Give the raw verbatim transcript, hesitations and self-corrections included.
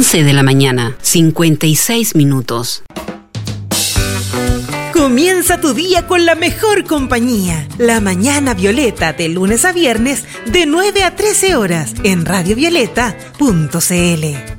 once de la mañana, cincuenta y seis minutos. Comienza tu día con la mejor compañía. La Mañana Violeta, de lunes a viernes, de nueve a trece horas, en radio violeta punto c l.